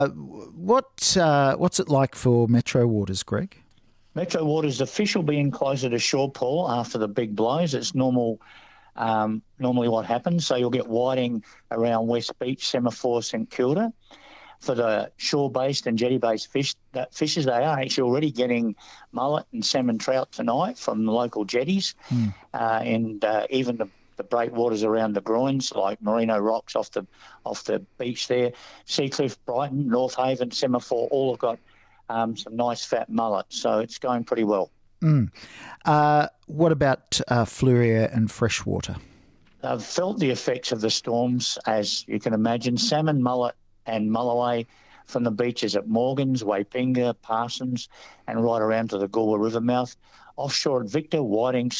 What's it like for Metro Waters, Greg? Metro Waters, the fish will be in closer to shore, Paul, after the big blows. It's normally what happens. So you'll get whiting around West Beach, Semaphore, St Kilda. For the shore-based and jetty-based fishes, they are actually already getting mullet and salmon trout tonight from the local jetties, and even the breakwaters around the groins, like Merino Rocks off the beach there. Seacliff, Brighton, North Haven, Semaphore, all have got some nice fat mullet, so it's going pretty well. What about Fluria and freshwater? I've felt the effects of the storms, as you can imagine. Salmon, mullet and mulloway from the beaches at Morgans, Waipinga, Parsons, and right around to the Galwa River mouth. Offshore at Victor, whiting,